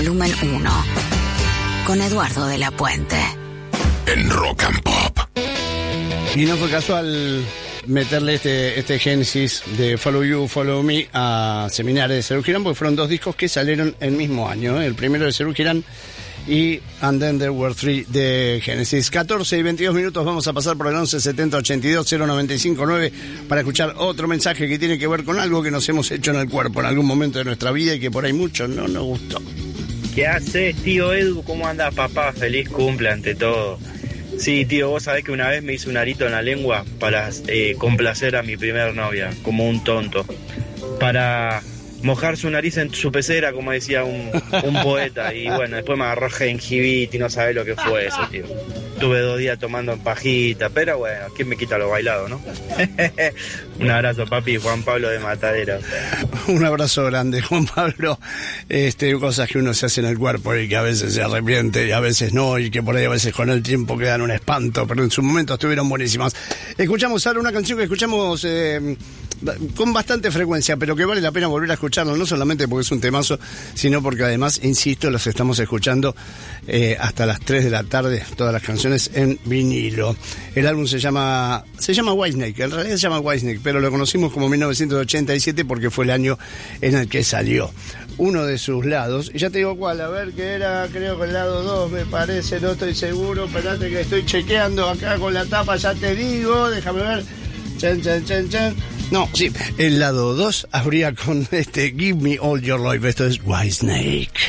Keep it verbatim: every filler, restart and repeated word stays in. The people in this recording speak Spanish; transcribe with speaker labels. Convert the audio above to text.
Speaker 1: Volumen uno. Con Eduardo de la Puente.
Speaker 2: En Rock and Pop.
Speaker 3: Y no fue casual meterle este, este génesis de Follow You, Follow Me a Seminario de Serú Girán, porque fueron dos discos que salieron el mismo año, ¿eh? El primero de Serú Girán y And Then There Were Three de Genesis. catorce y veintidós minutos, vamos a pasar por el once setenta ochenta y dos cero noventa y cinco nueve para escuchar otro mensaje que tiene que ver con algo que nos hemos hecho en el cuerpo en algún momento de nuestra vida y que por ahí mucho no nos gustó.
Speaker 4: ¿Qué haces, tío Edu? ¿Cómo anda, papá? Feliz cumple ante todo. Sí, tío, vos sabés que una vez me hice un arito en la lengua para eh, complacer a mi primer novia, como un tonto. Para mojar su nariz en su pecera, como decía un, un poeta. Y bueno, después me agarró gengivite y no sabés lo que fue eso, tío. Tuve dos días tomando pajita, pero bueno, ¿quién me quita lo bailado, no? Un abrazo, papi, Juan Pablo de Matadero.
Speaker 3: Un abrazo grande, Juan Pablo. Este, cosas que uno se hace en el cuerpo y que a veces se arrepiente y a veces no, y que por ahí a veces con el tiempo quedan un espanto, pero en su momento estuvieron buenísimas. Escuchamos ahora una canción que escuchamos eh, con bastante frecuencia, pero que vale la pena volver a escucharlo, no solamente porque es un temazo, sino porque además, insisto, los estamos escuchando eh, hasta las tres de la tarde, todas las canciones en vinilo. El álbum se llama se llama Whitesnake, en realidad se llama Whitesnake, pero lo conocimos como mil novecientos ochenta y siete porque fue el año en el que salió. Uno de sus lados, y ya te digo cuál, a ver, que era, creo que el lado dos, me parece, no estoy seguro, espérate que estoy chequeando acá con la tapa, ya te digo, déjame ver. Chan, chan, chan, chan. No, sí, el lado dos habría con este Give Me All Your Life. Esto es Whitesnake.